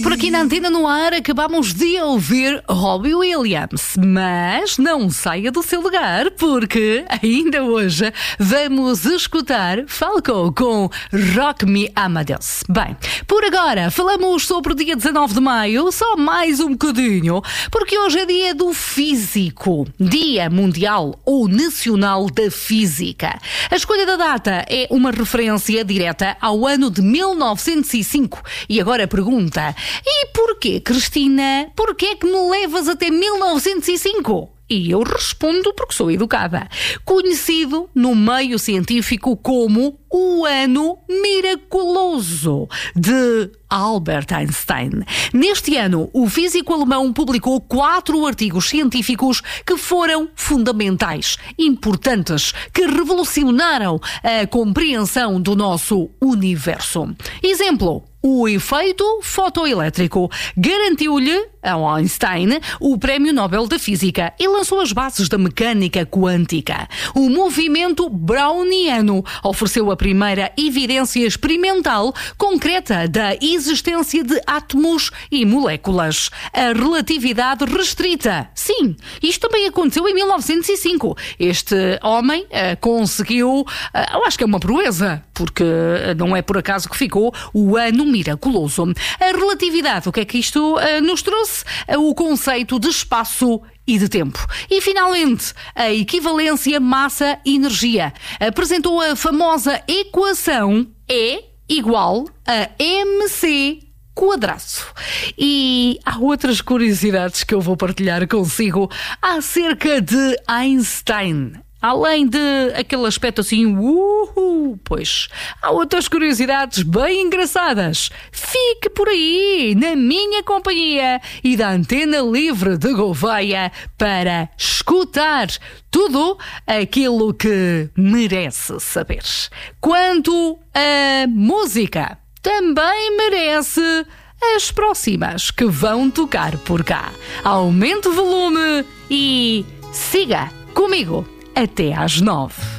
por aqui na Antena no Ar acabamos de ouvir Robbie Williams, mas não saia do seu lugar porque ainda hoje vamos escutar Falco com Rock Me Amadeus. Bem, por agora falamos sobre o dia 19 de maio, só mais um bocadinho, porque hoje é dia do físico, Dia Mundial ou Nacional da Física. A escolha da data é uma referência direta ao ano de 1905 e agora pergunta: e porquê, Cristina? Porquê é que me levas até 1905? E eu respondo porque sou educada. Conhecido no meio científico como o Ano Miraculoso de Albert Einstein. Neste ano, o físico alemão publicou 4 artigos científicos que foram fundamentais, importantes, que revolucionaram a compreensão do nosso universo. Exemplo: o efeito fotoelétrico garantiu-lhe ao Einstein o Prémio Nobel da Física e lançou as bases da mecânica quântica. O movimento browniano ofereceu a primeira evidência experimental concreta da existência de átomos e moléculas. A relatividade restrita. Sim, isto também aconteceu em 1905. Este homem conseguiu, eu acho que é uma proeza, porque não é por acaso que ficou o Ano Miraculoso. A relatividade, o que é que isto nos trouxe? O conceito de espaço e de tempo. E, finalmente, a equivalência massa-energia. Apresentou a famosa equação E igual a mc quadrado. E há outras curiosidades que eu vou partilhar consigo acerca de Einstein. Além de aquele aspecto assim, pois há outras curiosidades bem engraçadas. Fique por aí, na minha companhia e da Antena Livre de Gouveia para escutar tudo aquilo que merece saber. Quanto à música, também merece as próximas que vão tocar por cá. Aumente o volume e siga comigo até às 9.